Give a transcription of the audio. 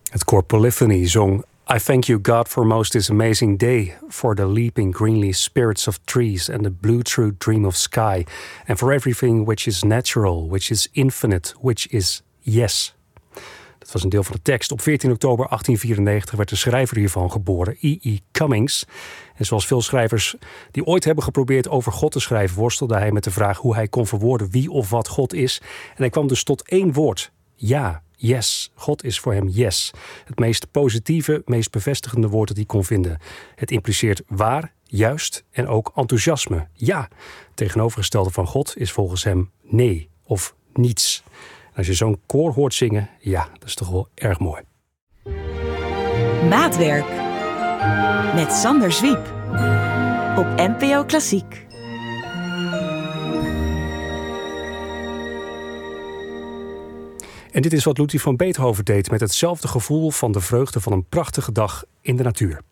Het koor Polyphony zong I thank you God for most this amazing day, for the leaping greenly spirits of trees and the blue true dream of sky, and for everything which is natural, which is infinite, which is yes. Dat was een deel van de tekst. Op 14 oktober 1894 werd de schrijver hiervan geboren, E.E. Cummings. En zoals veel schrijvers die ooit hebben geprobeerd over God te schrijven, worstelde hij met de vraag hoe hij kon verwoorden wie of wat God is. En hij kwam dus tot één woord. Ja, yes. God is voor hem yes. Het meest positieve, meest bevestigende woord dat hij kon vinden. Het impliceert waar, juist en ook enthousiasme. Ja, het tegenovergestelde van God is volgens hem nee of niets. En als je zo'n koor hoort zingen, ja, dat is toch wel erg mooi. Maatwerk met Sander Zwiep op NPO Klassiek. En dit is wat Ludwig van Beethoven deed met hetzelfde gevoel van de vreugde van een prachtige dag in de natuur.